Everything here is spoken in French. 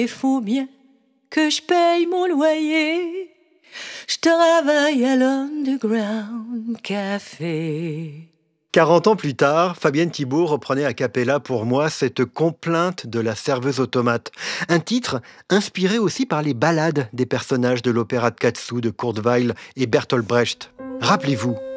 Il faut bien que je paye mon loyer. Je travaille à l'Underground Café. 40 ans plus tard, Fabienne Thibault reprenait a cappella pour moi cette complainte de la serveuse automate. Un titre inspiré aussi par les ballades des personnages de l'opéra de Katsu de Kurt Weill et Bertolt Brecht. Rappelez-vous,